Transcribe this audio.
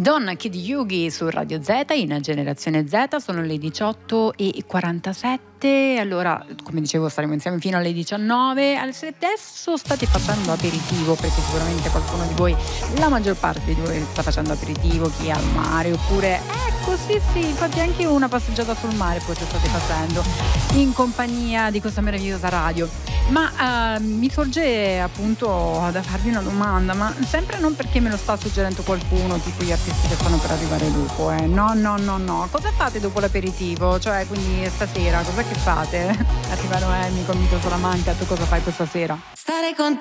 Donna Kid Yugi su Radio Z in Generazione Z, sono le 18:47. Allora, come dicevo, staremo insieme fino alle 19. Se adesso state facendo aperitivo, perché sicuramente qualcuno di voi, la maggior parte di voi sta facendo aperitivo, chi è al mare, oppure ecco sì, infatti anche una passeggiata sul mare poi state facendo in compagnia di questa meravigliosa radio. Ma mi sorge appunto da farvi una domanda, ma sempre non perché me lo sta suggerendo qualcuno, tipo gli artisti che stanno per arrivare dopo, no. Cosa fate dopo l'aperitivo? Cioè, quindi stasera, cosa che fate? Arriva Noemi con Vito Salamanca, tu cosa fai questa sera? Stare con